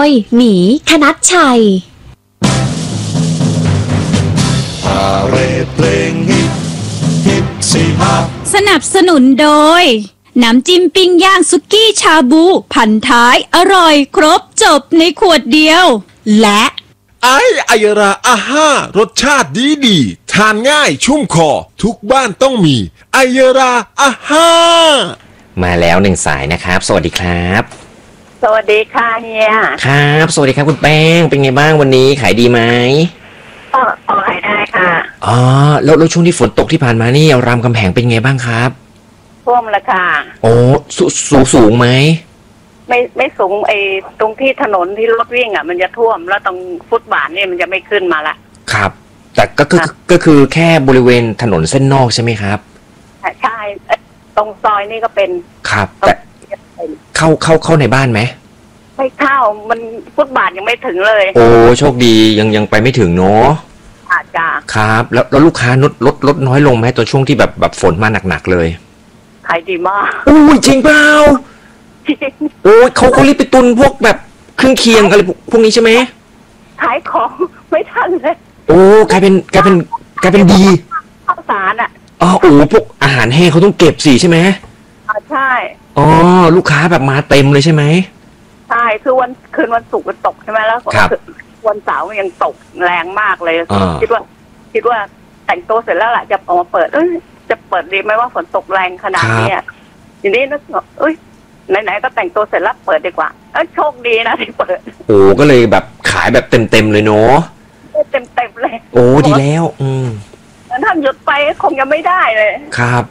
หมีคณัชชัยเพลงฮิตสิฮะสนับสนุนโดยน้ำจิ้มปิ้งย่างสุกี้ชาบูพันท้ายอร่อยครบจบในขวดเดียวและไอราอาห้ารสชาติดีทานง่ายชุ่มคอทุกบ้านต้องมีไอราอาห้ามาแล้ว1 สายนะครับสวัสดีครับสวัสดีค่ะเฮียครับสวัสดีครับคุณแป้งเป็นไงบ้างวันนี้ขายดีไหมขายได้ค่ะอ๋อแล้วช่วงที่ฝนตกที่ผ่านมานี่รามคำแหงเป็นไงบ้างครับท่วมละค่ะโอ้สูงไหมไม่สูงตรงที่ถนนที่รถวิ่งอ่ะมันจะท่วมแล้วตรงฟุตบาทนี่มันจะไม่ขึ้นมาละครับแต่ก็คือแค่บริเวณถนนเส้นนอกใช่ไหมครับใช่ตรงซอยนี่ก็เป็นครับแต่เข้าในบ้านไหมไม่เข้ามันฟุตบาทยังไม่ถึงเลยโอ้โชคดียังไปไม่ถึงเนาะอาจจะครับแล้วลูกค้าลดน้อยลงไหมตัวช่วงที่แบบฝนมาหนักๆเลยขายดีมากโอ้ยจริงเปล่าโอ้ยเขารีบไปตุนพวกแบบเครื่องเคียงอะไรพวกนี้ใช่ไหมขายของไม่ทันเลยโอ้กลายเป็นดีข้าวสารอ่ะอ๋อโอ้พวกอาหารแห้งเขาต้องเก็บสิใช่ไหมใช่อ๋อลูกค้าแบบมาเต็มเลยใช่ไหมใช่คือคืนวันศุกร์มันตกใช่ไหมแล้ววันเสาร์มันยังตกแรงมากเลยคิดว่าแต่งตัวเสร็จแล้วล่ะจะออกมาเปิดจะเปิดดีไหมว่าฝนตกแรงขนาดนี้ทีนี้นึกไหนๆก็แต่งตัวเสร็จแล้วเปิดดีกว่าโชคดีนะที่เปิดโอ้ก็เลยแบบขายแบบเต็มเลยเนาะเต็มเลยโอ้ดีแล้วถ้าหยุดไปคงยังไม่ได้เลยครับ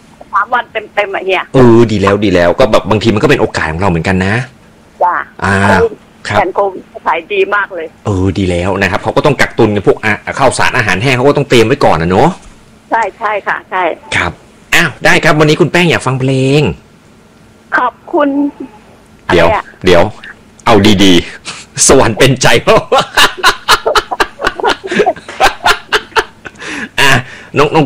3 วันเต็มอ่ะเฮียดีแล้วก็แบบบางทีมันก็เป็นโอกาสของเราเหมือนกันนะจ้าครับแทนโควิดขายดีมากเลยดีแล้วนะครับเขาก็ต้องกักตุนกันพวกข้าวสารอาหารแห้งเขาก็ต้องเตรียมไว้ก่อนนะเนาะใช่ค่ะใช่ครับได้ครับวันนี้คุณแป้งอยากฟังเพลงขอบคุณเดี๋ยวเอาดีๆสวรรค์เป็นใจเพราะว่าน้อง